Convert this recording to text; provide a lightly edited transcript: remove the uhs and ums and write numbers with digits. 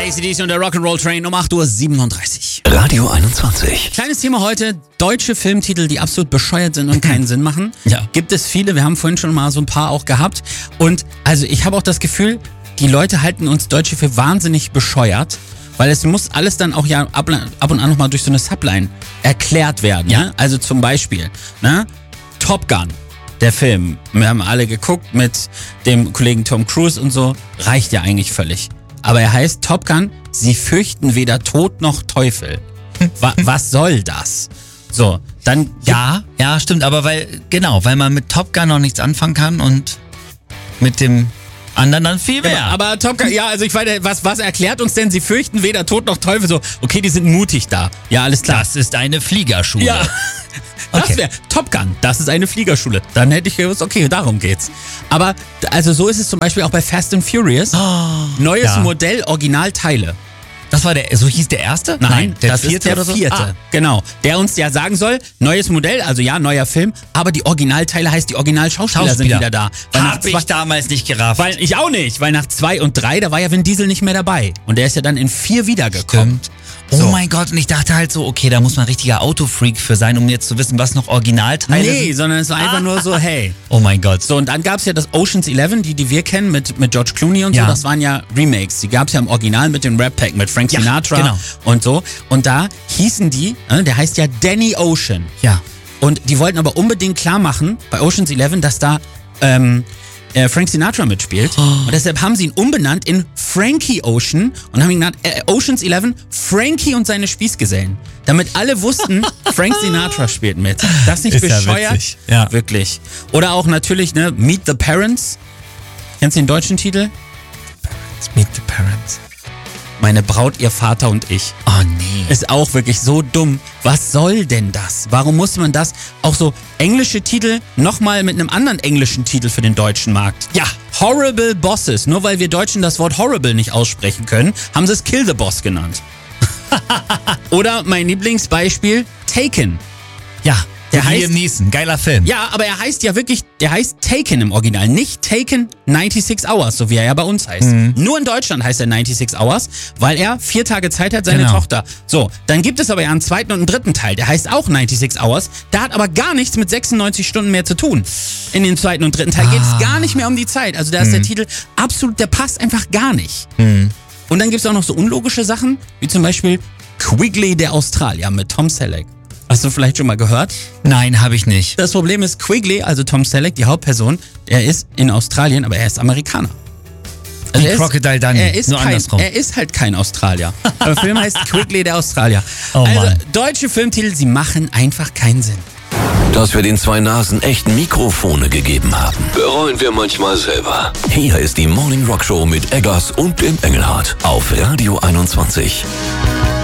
ACDC und der Rock'n'Roll Train um 8:37 Uhr. Radio 21. Kleines Thema heute, deutsche Filmtitel, die absolut bescheuert sind und keinen Sinn machen. Ja. Gibt es viele, wir haben vorhin schon mal so ein paar auch gehabt. Und also ich habe auch das Gefühl, die Leute halten uns Deutsche für wahnsinnig bescheuert, weil es muss alles dann auch ja ab und an nochmal durch so eine Subline erklärt werden. Ja. Ne? Also zum Beispiel, ne? Top Gun. Der Film, wir haben alle geguckt mit dem Kollegen Tom Cruise und so, reicht ja eigentlich völlig. Aber er heißt Top Gun, sie fürchten weder Tod noch Teufel. Was soll das? So, dann... Ja, stimmt, aber weil man mit Top Gun noch nichts anfangen kann und mit dem anderen dann viel mehr. Aber Top Gun, ja, also ich weiß, was erklärt uns denn, sie fürchten weder Tod noch Teufel? So, okay, die sind mutig da. Ja, alles klar. Das ist eine Fliegerschule. Ja. Das Okay. wäre Top Gun, das ist eine Fliegerschule. Dann hätte ich gewusst, okay, darum geht's. Aber also so ist es zum Beispiel auch bei Fast and Furious. Neues ja. Modell, Originalteile. Das war so hieß der erste? Der das vierte ist der oder so? vierte. Ah. Genau. Der uns ja sagen soll, neues Modell, also ja, neuer Film, aber die Originalteile heißt, die Originalschauspieler sind wieder da. Hab ich damals nicht gerafft. Weil ich auch nicht, weil nach 2 und 3, da war ja Vin Diesel nicht mehr dabei. Und der ist ja dann in 4 wiedergekommen. Stimmt. Oh mein Gott, und ich dachte halt so, okay, da muss man ein richtiger Autofreak für sein, um jetzt zu wissen, was noch Originalteile sind. Nee, sondern es war einfach nur so, hey. Oh mein Gott. So, und dann gab's ja das Ocean's 11, die wir kennen, mit George Clooney und so, Ja. das waren ja Remakes. Die gab's ja im Original mit dem Rap-Pack, mit Frank Ja, Sinatra genau. und so. Und da hießen die, der heißt ja Danny Ocean. Ja. Und die wollten aber unbedingt klar machen, bei Ocean's 11, dass da Frank Sinatra mitspielt. Und deshalb haben sie ihn umbenannt in Frankie Ocean und haben ihn genannt Ocean's 11, Frankie und seine Spießgesellen. Damit alle wussten, Frank Sinatra spielt mit. Das ist nicht Ist ja bescheuert? witzig. Ja. Wirklich. Oder auch natürlich, ne, Meet the Parents. Kennst du den deutschen Titel? Meet the Parents. Meine Braut, ihr Vater und ich. Oh nee. Ist auch wirklich so dumm. Was soll denn das? Warum muss man das? Auch so englische Titel nochmal mit einem anderen englischen Titel für den deutschen Markt. Ja, Horrible Bosses. Nur weil wir Deutschen das Wort horrible nicht aussprechen können, haben sie es Kill the Boss genannt. Oder mein Lieblingsbeispiel, Taken. Ja, Der heißt- Liam Neeson, geiler Film. Ja, aber er heißt ja wirklich, der heißt Taken im Original, nicht Taken 96 Hours, so wie er ja bei uns heißt. Nur in Deutschland heißt er 96 Hours, weil er 4 Tage Zeit hat, seine Genau. Tochter. So, dann gibt es aber ja einen zweiten und einen dritten Teil, der heißt auch 96 Hours, der hat aber gar nichts mit 96 Stunden mehr zu tun. In dem zweiten und dritten Teil geht es gar nicht mehr um die Zeit. Also da ist der Titel absolut, der passt einfach gar nicht. Und dann gibt es auch noch so unlogische Sachen, wie zum Beispiel Quigley der Australier mit Tom Selleck. Hast du vielleicht schon mal gehört? Nein, habe ich nicht. Das Problem ist, Quigley, also Tom Selleck, die Hauptperson, er ist in Australien, aber er ist Amerikaner. Wie er ist- Crocodile Dundee, er ist nur kein, andersrum. Er ist halt kein Australier. Aber der Film heißt Quigley der Australier. Oh also Mann. deutsche Filmtitel, sie machen einfach keinen Sinn. Dass wir den 2 Nasen echt Mikrofone gegeben haben, bereuen wir manchmal selber. Hier ist die Morning Rock Show mit Eggers und dem Engelhardt auf Radio 21.